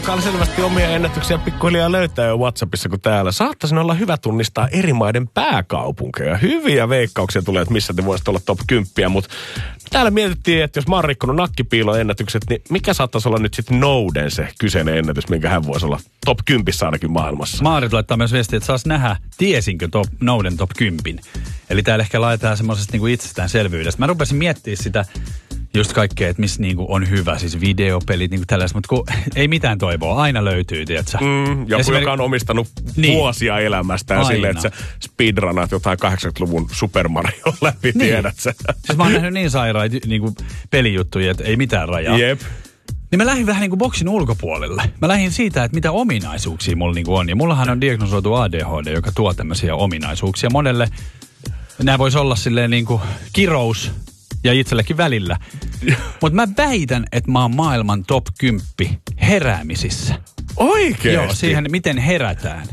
Alkaa selvästi omia ennätyksiä pikkuhiljaa löytää jo WhatsAppissa kuin täällä. Saattaisi olla hyvä tunnistaa eri maiden pääkaupunkeja. Hyviä veikkauksia tulee, että missä te voisitte olla top 10, mutta täällä mietittiin, että jos mä oon rikkonut nakkipiiloennätykset, niin mikä saattaisi olla nyt sitten Nouden se kyseinen ennätys, minkä hän voisi olla top 10 ainakin maailmassa. Maarit laittaa myös viestiä, että saas nähdä, tiesinkö Nouden top 10. Eli täällä ehkä laitetaan semmoisesta niinku itsestäänselvyydestä. Mä rupesin miettimään sitä just kaikkea, että missä niinku on hyvä, siis videopelit, niinku tällaiset, mutta kun ei mitään toivoa, aina löytyy, tietsä. Joku, joka on omistanut vuosia elämästä silleen, että sä speedrunaat jotain 80-luvun Super Mario läpi, tiedät sä. Siis mä oon nähnyt niin sairaita niinku pelijuttuja, että ei mitään rajaa. Jep. Niin mä lähdin vähän niinku boksin ulkopuolelle. Mä lähdin siitä, että mitä ominaisuuksia mulla niinku on. Ja mullahan on diagnosoitu ADHD, joka tuo tämmöisiä ominaisuuksia. Monelle nämä voisi olla silleen niinku kirous ja itsellekin välillä. Mutta mä väitän, että mä oon maailman top 10 heräämisissä. Oikeesti? Joo, siihen miten herätään.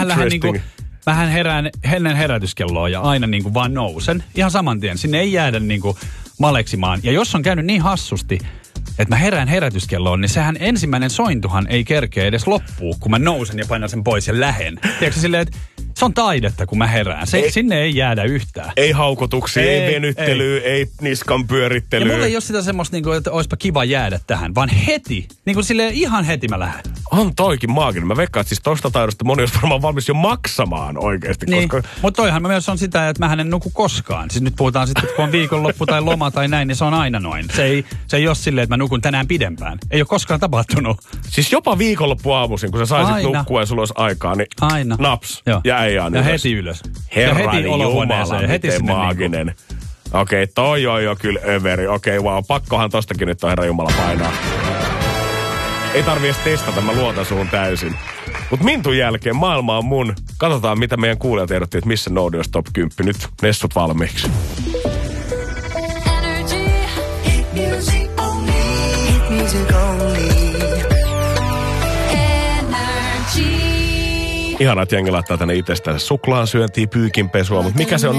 Mähän herään ennen herätyskelloa ja aina niinku vaan nousen. Ihan saman tien. Sinne ei jäädä niinku maleksimaan. Ja jos on käynyt niin hassusti, että mä herään herätyskelloon, niin sehän ensimmäinen sointuhan ei kerkeä edes loppuu, kun mä nousen ja painan sen pois ja lähen. Tiedätkö silleen, että se on taidetta, kun mä herään. Sinne ei jäädä yhtään. Ei haukotuksia, ei venyttelyä, ei niskan pyörittelyä. Ja mulla ei ole sitä semmoista, että olisipa kiva jäädä tähän, vaan heti. Niin kuin silleen ihan heti mä lähden. On toikin maaginen. Mä veikkaan, että siis tosta taidosta moni olisi varmaan valmis jo maksamaan oikeasti. Niin, koska mutta toihan myös on sitä, että mähän en nuku koskaan. Siis nyt puhutaan sitten, kun on viikonloppu tai loma tai näin, niin se on aina noin. Se ei ole silleen, että mä nukun tänään pidempään. Ei ole koskaan tapahtunut. Siis jopa viikonloppuaamuisin, kun sä saisit nukkua ja sulla olisi aikaa, niin naps. Joo. Ja ei aina. Ja heti ylös. Herran Jumala, heti miten maaginen. Okei, toi on jo kyllä överi. Okei, wow, pakkohan tostakin nyt on Herran Jumala painaa. Ei tarvii edes testata, mä luotan suhun täysin. Mut Mintun jälkeen maailma on mun. Katsotaan, mitä meidän kuulijat ehdotti, että missä Noudi olisi top 10. Nyt nessut valmiiksi. Ihanaa, että jengi laittaa tänne itsestään suklaansyöntiä, pyykinpesua, mutta mikä se on